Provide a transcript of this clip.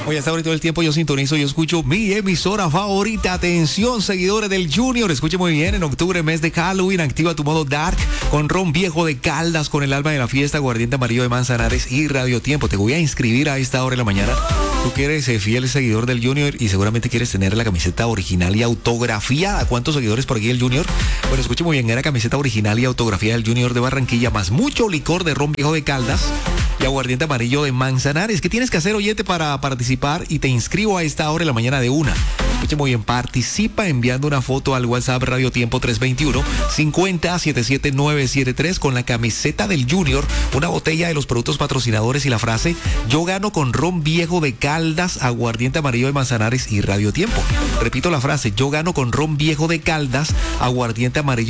Oye, hasta ahorita todo el tiempo yo sintonizo, yo escucho mi emisora favorita. Atención, seguidores del Junior, escuche muy bien. En octubre, mes de Halloween, activa tu modo Dark con ron viejo de Caldas, con el alma de la fiesta, aguardiente amarillo de Manzanares y Radio Tiempo. Te voy a inscribir a esta hora de la mañana. Tú que eres fiel seguidor del Junior y seguramente quieres tener la camiseta original y autografiada. ¿Cuántos seguidores por aquí del Junior? Bueno, escuche muy bien, era camiseta original y autografiada del Junior de Barranquilla, más mucho licor de ron viejo de Caldas y aguardiente amarillo de Manzanares. ¿Qué tienes que hacer, oyente, para participar? Y te inscribo a esta hora de la mañana de 1. Escuche muy bien, participa enviando una foto al WhatsApp Radio Tiempo 321-50-77973 con la camiseta del Junior, una botella de los productos patrocinadores y la frase: yo gano con ron viejo de Caldas, aguardiente amarillo de Manzanares y Radio Tiempo. Repito la frase: yo gano con ron viejo de Caldas, aguardiente amarillo